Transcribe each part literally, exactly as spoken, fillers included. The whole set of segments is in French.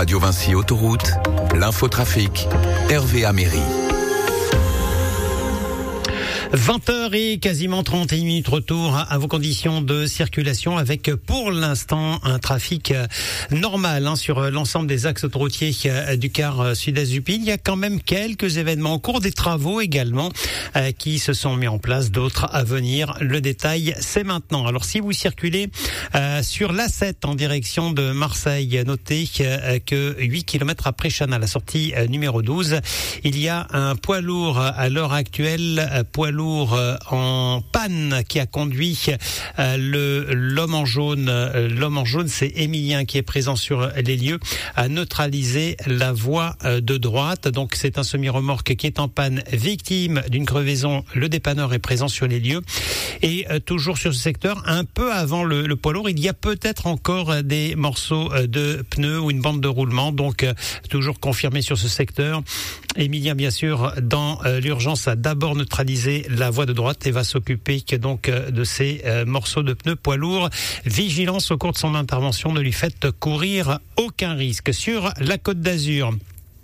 Radio Vinci Autoroute, l'infotrafic, Hervé Améry. vingt heures et quasiment trente et une minutes retour à vos conditions de circulation avec pour l'instant un trafic normal hein, sur l'ensemble des axes autoroutiers du quart sud-est du pays. Il y a quand même quelques événements en cours, des travaux également euh, qui se sont mis en place, d'autres à venir. Le détail, c'est maintenant. Alors si vous circulez euh, sur l'A sept en direction de Marseille, notez euh, que huit kilomètres après Chana, la sortie euh, numéro douze, il y a un poids lourd à l'heure actuelle, euh, poids lourd en panne qui a conduit euh, le l'homme en jaune. Euh, l'homme en jaune, c'est Émilien qui est présent sur les lieux à neutraliser la voie euh, de droite. Donc c'est un semi-remorque qui est en panne, victime d'une crevaison. Le dépanneur est présent sur les lieux et euh, toujours sur ce secteur, un peu avant le, le poids lourd, il y a peut-être encore des morceaux euh, de pneus ou une bande de roulement. Donc euh, toujours confirmé sur ce secteur. Émilien, bien sûr, dans euh, l'urgence, a d'abord neutralisé la voie de droite et va s'occuper donc de ces euh, morceaux de pneus poids lourds. Vigilance au cours de son intervention, ne lui faites courir aucun risque. Sur la Côte d'Azur,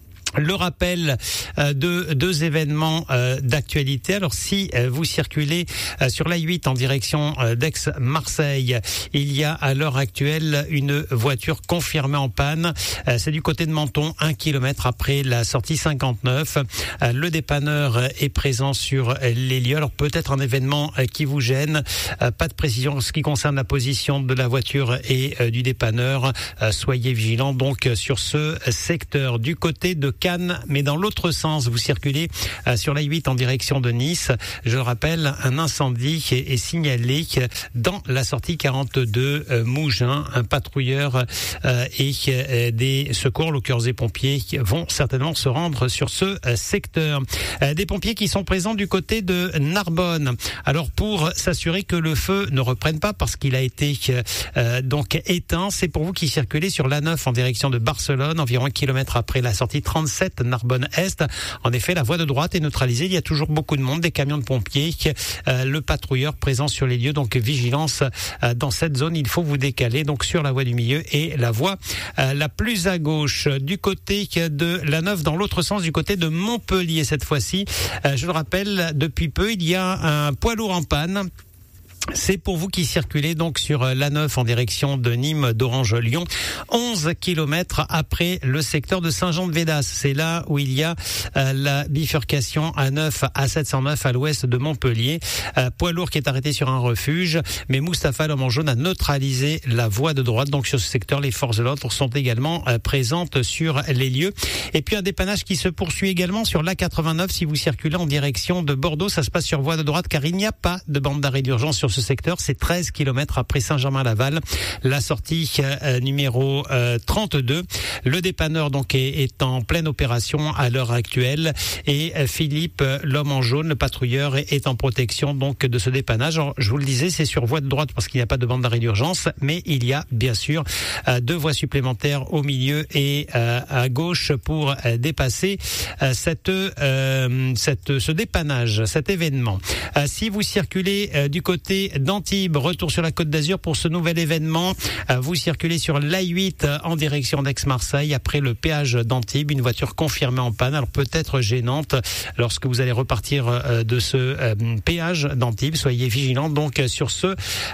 le rappel euh, de deux événements euh, d'actualité. Alors si euh, vous circulez euh, sur l'A huit en direction euh, d'Aix-Marseille, il y a à l'heure actuelle une voiture confirmée en panne. Euh, c'est du côté de Menton, un kilomètre après la sortie cinquante-neuf. Euh, le dépanneur est présent sur les lieux. Alors peut-être un événement euh, qui vous gêne. Euh, pas de précision en ce qui concerne la position de la voiture et euh, du dépanneur. Euh, soyez vigilants donc sur ce secteur. Du côté de Cannes, mais dans l'autre sens, vous circulez euh, sur l'A huit en direction de Nice. Je le rappelle, un incendie est, est signalé dans la sortie quarante-deux euh, Mougins. Un patrouilleur euh, et euh, des secours, locaux et pompiers vont certainement se rendre sur ce euh, secteur. Euh, des pompiers qui sont présents du côté de Narbonne. Alors pour s'assurer que le feu ne reprenne pas parce qu'il a été euh, donc éteint, c'est pour vous qui circulez sur l'A neuf en direction de Barcelone, environ un kilomètre après la sortie trente-sept Narbonne-Est. En effet, la voie de droite est neutralisée. Il y a toujours beaucoup de monde, des camions de pompiers, euh, le patrouilleur présent sur les lieux. Donc, vigilance euh, dans cette zone. Il faut vous décaler donc sur la voie du milieu et la voie euh, la plus à gauche. Du côté de l'A neuf, dans l'autre sens, du côté de Montpellier cette fois-ci. Euh, je le rappelle, depuis peu, il y a un poids lourd en panne. C'est pour vous qui circulez donc sur l'A neuf en direction de Nîmes, d'Orange-Lyon, onze kilomètres après le secteur de Saint-Jean-de-Védas. C'est là où il y a euh, la bifurcation A neuf à sept cent neuf à l'ouest de Montpellier. Euh, poids lourd qui est arrêté sur un refuge, mais Mustapha, l'homme en jaune, a neutralisé la voie de droite. Donc sur ce secteur, les forces de l'ordre sont également euh, présentes sur les lieux. Et puis un dépannage qui se poursuit également sur l'A quatre-vingt-neuf si vous circulez en direction de Bordeaux. Ça se passe sur voie de droite car il n'y a pas de bande d'arrêt d'urgence sur ce secteur. C'est treize kilomètres après Saint-Germain-Laval, la sortie euh, numéro euh, trente-deux. Le dépanneur donc est, est en pleine opération à l'heure actuelle et euh, Philippe, euh, l'homme en jaune, le patrouilleur, est, est en protection donc de ce dépannage. Alors, je vous le disais, c'est sur voie de droite parce qu'il n'y a pas de bande d'arrêt d'urgence, mais il y a bien sûr euh, deux voies supplémentaires au milieu et euh, à gauche pour euh, dépasser euh, cette, euh, cette, ce dépannage, cet événement. Euh, si vous circulez euh, du côté d'Antibes, retour sur la Côte d'Azur pour ce nouvel événement. Vous circulez sur l'A huit en direction d'Aix-Marseille après le péage d'Antibes, une voiture confirmée en panne, alors peut-être gênante lorsque vous allez repartir de ce péage d'Antibes. Soyez vigilants donc sur ce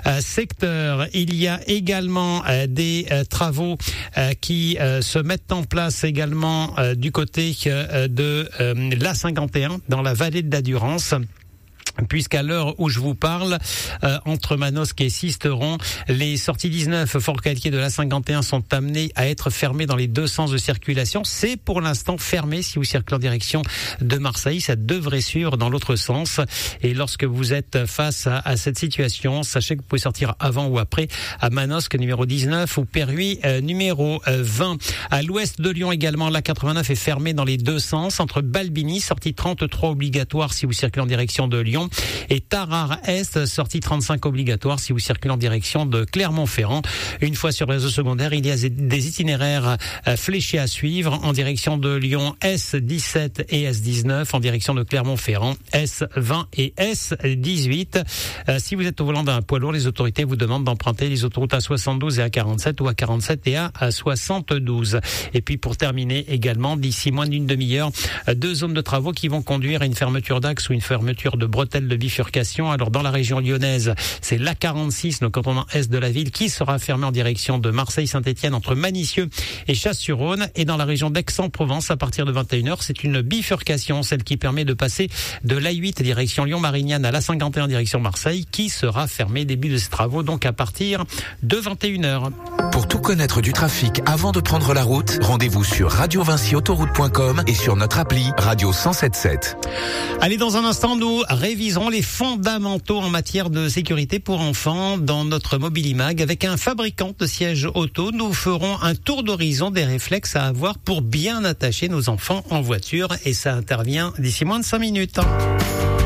secteur. Il y a également des travaux qui se mettent en place également du côté de l'A cinquante et un dans la vallée de la Durance. Puisqu'à l'heure où je vous parle, euh, entre Manosque et Sisteron, les sorties dix-neuf Fort-Calquier de l'A cinquante et un sont amenées à être fermées dans les deux sens de circulation. C'est pour l'instant fermé si vous circulez en direction de Marseille. Ça devrait suivre dans l'autre sens. Et lorsque vous êtes face à, à cette situation, sachez que vous pouvez sortir avant ou après à Manosque numéro dix-neuf ou Perruy euh, numéro euh, vingt. À l'ouest de Lyon également, l'A quatre-vingt-neuf est fermé dans les deux sens. Entre Balbini, sortie trente-trois obligatoire si vous circulez en direction de Lyon, Lyon. Et Tarare-Est, sortie trente-cinq obligatoire si vous circulez en direction de Clermont-Ferrand. Une fois sur le réseau secondaire, il y a des itinéraires fléchés à suivre en direction de Lyon, S dix-sept et S dix-neuf, en direction de Clermont-Ferrand, S vingt et S dix-huit. Euh, si vous êtes au volant d'un poids lourd, les autorités vous demandent d'emprunter les autoroutes A soixante-douze et A quarante-sept ou A quarante-sept et A soixante-douze. Et puis pour terminer également, d'ici moins d'une demi-heure, deux zones de travaux qui vont conduire à une fermeture d'axe ou une fermeture de bretelles de bifurcation. Alors dans la région lyonnaise, c'est l'A quarante-six, le cantonnement est de la ville, qui sera fermé en direction de Marseille-Saint-Étienne entre Manicieux et Chasse-sur-Rhône. Et dans la région d'Aix-en-Provence, à partir de vingt et une heures, c'est une bifurcation, celle qui permet de passer de l'A huit direction Lyon-Marignane à l'A cinquante et un direction Marseille, qui sera fermée. Début de ces travaux donc à partir de vingt et une heures. Pour tout connaître du trafic avant de prendre la route, rendez-vous sur radio vinci autoroute point com et sur notre appli Radio cent soixante-dix-sept. Allez, dans un instant, nous réviserons les fondamentaux en matière de sécurité pour enfants dans notre Mobilimag avec un fabricant de sièges auto. Nous ferons un tour d'horizon des réflexes à avoir pour bien attacher nos enfants en voiture et ça intervient d'ici moins de cinq minutes.